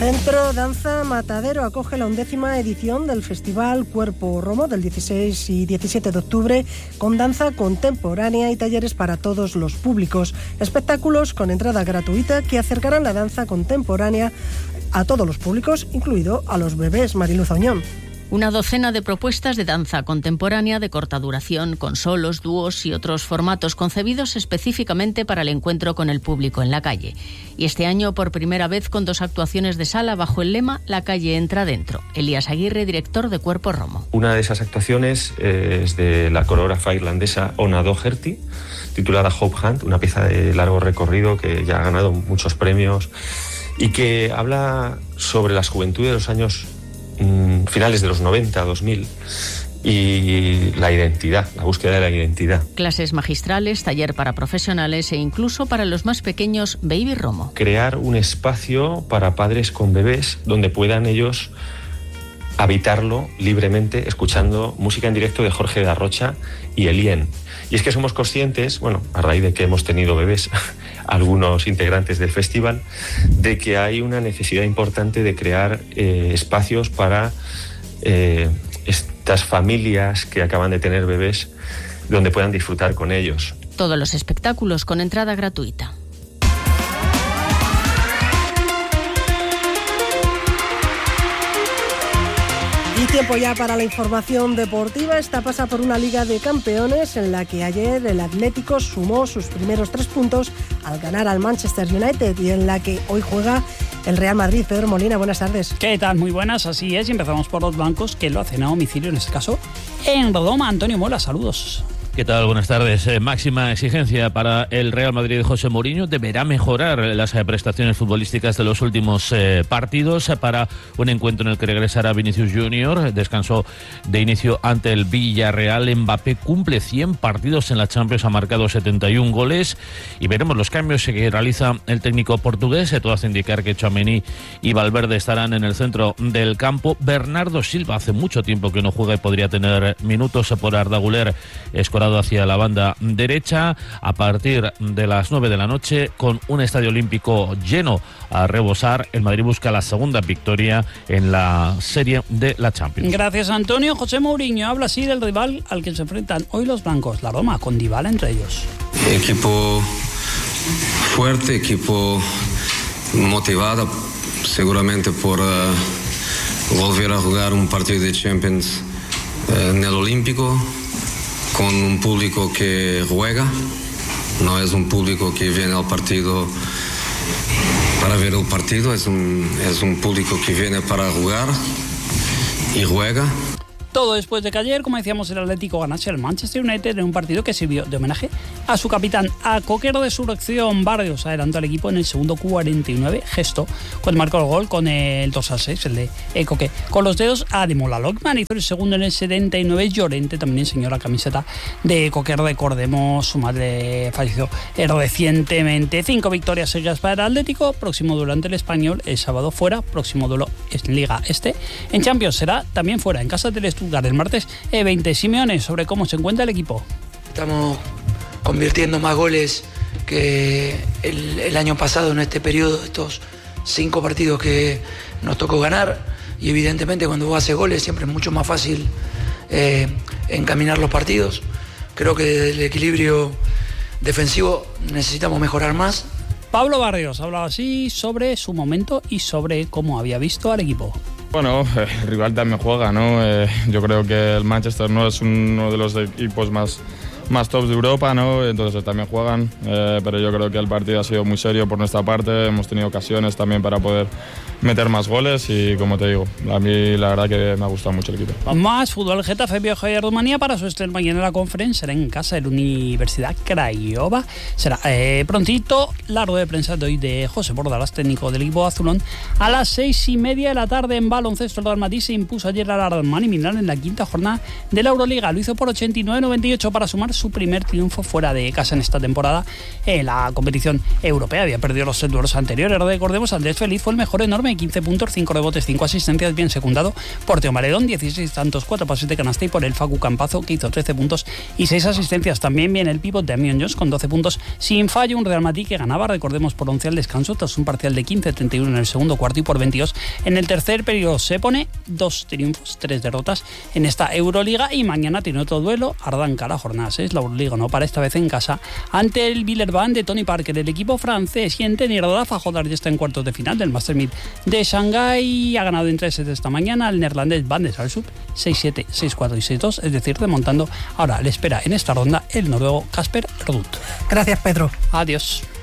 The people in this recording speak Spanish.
Centro Danza Matadero acoge la 11ª edición del Festival Cuerpo Romo del 16 y 17 de octubre con danza contemporánea y talleres para todos los públicos. Espectáculos con entrada gratuita que acercarán la danza contemporánea a todos los públicos, incluido a los bebés. Mariluz Auñón. Una docena de propuestas de danza contemporánea de corta duración, con solos, dúos y otros formatos concebidos específicamente para el encuentro con el público en la calle. Y este año, por primera vez, con 2 actuaciones de sala bajo el lema La calle entra dentro. Elías Aguirre, director de Cuerpo Romo. Una de esas actuaciones es de la coreógrafa irlandesa Ona Doherty, titulada Hope Hunt, una pieza de largo recorrido que ya ha ganado muchos premios y que habla sobre las juventudes de los años finales de los 90, 2000 y la identidad, la búsqueda de la identidad. Clases magistrales, taller para profesionales e incluso para los más pequeños Baby Romo. Crear un espacio para padres con bebés donde puedan ellos habitarlo libremente escuchando música en directo de Jorge de Arrocha y Elien. Y es que somos conscientes, bueno, a raíz de que hemos tenido bebés, algunos integrantes del festival, de que hay una necesidad importante de crear espacios para estas familias que acaban de tener bebés, donde puedan disfrutar con ellos. Todos los espectáculos con entrada gratuita. Y tiempo ya para la información deportiva. Esta pasa por una Liga de Campeones en la que ayer el Atlético sumó sus primeros 3 puntos al ganar al Manchester United y en la que hoy juega el Real Madrid. Pedro Molina, buenas tardes. ¿Qué tal? Muy buenas, así es. Y empezamos por los blancos, que lo hacen a domicilio, en este caso en Roma. Antonio Mola, saludos. ¿Qué tal? Buenas tardes. Máxima exigencia para el Real Madrid de José Mourinho. Deberá mejorar las prestaciones futbolísticas de los últimos partidos para un encuentro en el que regresará Vinicius Junior. Descansó de inicio ante el Villarreal. Mbappé cumple 100 partidos en la Champions, ha marcado 71 goles. Y veremos los cambios que realiza el técnico portugués. Todo hace indicar que Tchouaméni y Valverde estarán en el centro del campo. Bernardo Silva hace mucho tiempo que no juega y podría tener minutos por Arda Güler, escorado hacia la banda derecha a partir de las 9 de la noche con un estadio olímpico lleno a rebosar. El Madrid busca la segunda victoria en la serie de la Champions. Gracias, Antonio. José Mourinho habla así del rival al que se enfrentan hoy los blancos, la Roma, con Dybala entre ellos. Equipo fuerte, equipo motivado seguramente por volver a jugar un partido de Champions en el Olímpico, con un público que juega, no es un público que viene al partido para ver el partido, es un público que viene para jugar y juega. Todo después de que ayer, como decíamos, el Atlético ganase al Manchester United en un partido que sirvió de homenaje a su capitán. A coquero de su reacción, Barrios adelantó al equipo en el segundo 49, gesto cuando marcó el gol con el 2-6, el de Coque. Con los dedos Ademola Lockman hizo el segundo en el 79. Llorente también enseñó la camiseta de Coquero. Recordemos, su madre falleció recientemente. 5 victorias seguidas para el Atlético. Próximo duelo ante el Español el sábado fuera. Próximo duelo en Liga Este. En Champions será también fuera, en casa del Stuttgart el martes 20. Simeone, sobre cómo se encuentra el equipo. Estamos convirtiendo más goles que el año pasado en este periodo, estos 5 partidos que nos tocó ganar, y evidentemente cuando vos haces goles siempre es mucho más fácil encaminar los partidos. Creo que desde el equilibrio defensivo necesitamos mejorar más. Pablo Barrios hablaba así sobre su momento y sobre cómo había visto al equipo. Bueno, el rival también juega, ¿no? Yo creo que el Manchester no es uno de los equipos más tops de Europa, ¿no? Entonces también juegan, pero yo creo que el partido ha sido muy serio por nuestra parte. Hemos tenido ocasiones también para poder meter más goles y, como te digo, a mí la verdad que me ha gustado mucho el equipo. Más fútbol. El Getafe viaja a Rumanía para su estreno mañana en la Conference. Será en casa de la Universidad Craiova. Será prontito la rueda de prensa de hoy de José Bordalas, técnico del equipo azulón. A las 6:30 de la tarde en baloncesto, el Real Madrid se impuso ayer al Armani Milán en la 5ª jornada de la Euroliga. Lo hizo por 89-98 para sumarse sumar su primer triunfo fuera de casa en esta temporada en la competición europea. Había perdido los duelos anteriores. Recordemos, Andrés Feliz fue el mejor enorme, 15 puntos, 5 rebotes, 5 asistencias, bien secundado por Teo Maledón, 16 tantos, 4 pases de canasta, y por el Facu Campazo, que hizo 13 puntos y 6 asistencias. También viene el pívot de Amion Jones con 12 puntos sin fallo. Un Real Madrid que ganaba, recordemos, por 11 al descanso, tras un parcial de 15-31 en el segundo cuarto y por 22 en el tercer periodo. Se pone 2 triunfos, 3 derrotas en esta Euroliga, y mañana tiene otro duelo. Arranca la jornada 6, la Euroliga no para, esta vez en casa, ante el Villeurbanne de Tony Parker, el equipo francés. Y en tenis, Rafa Jodar ya está en cuartos de final del Master 1000 de Shanghái. Ha ganado en 3 sets esta mañana al neerlandés Van de Salsup, 6-7, 6-4 y 6-2, es decir, remontando. Ahora le espera en esta ronda el noruego Casper Ruud. Gracias, Pedro. Adiós.